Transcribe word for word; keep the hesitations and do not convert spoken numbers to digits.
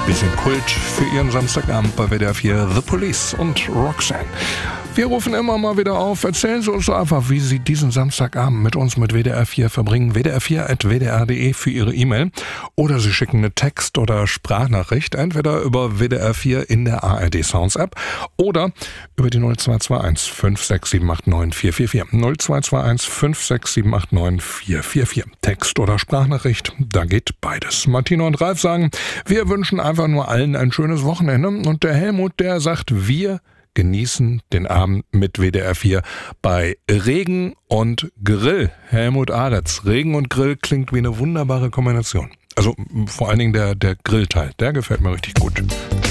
Bisschen Kult für Ihren Samstagabend bei W D R vier, The Police und Roxanne. Wir rufen immer mal wieder auf. Erzählen Sie uns so einfach, wie Sie diesen Samstagabend mit uns mit W D R vier verbringen. W D R vier at w d r punkt d e für Ihre E-Mail. Oder Sie schicken eine Text- oder Sprachnachricht, entweder über W D R vier in der A R D Sounds App oder über die null zwei zwei eins fünf sechs sieben acht neun vier vier vier. null zwei zwei eins fünf sechs sieben acht neun vier vier vier. Text oder Sprachnachricht, da geht beides. Martina und Ralf sagen, wir wünschen einfach nur allen ein schönes Wochenende. Und der Helmut, der sagt, wir genießen den Abend mit W D R vier bei Regen und Grill. Helmut Aretz, Regen und Grill klingt wie eine wunderbare Kombination. Also vor allen Dingen der, der Grillteil, der gefällt mir richtig gut.